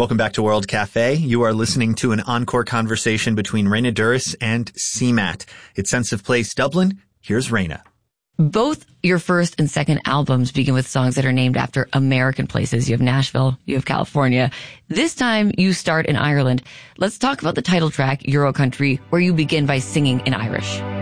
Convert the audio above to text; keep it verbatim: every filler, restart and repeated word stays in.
Welcome back to World Cafe. You are listening to an encore conversation between Raina Douris and C M A T. It's Sense of Place Dublin. Here's Raina. Both your first and second albums begin with songs that are named after American places. You have Nashville, you have California. This time you start in Ireland. Let's talk about the title track, Euro Country, where you begin by singing in Irish.